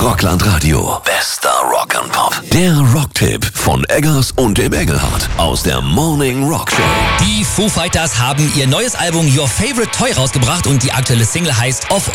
Rockland Radio. Bester Rock and Pop. Der Rocktipp von Eggers und dem Engelhardt aus der Morning Rock Show. Die Foo Fighters haben ihr neues Album Your Favorite Toy rausgebracht und die aktuelle Single heißt Off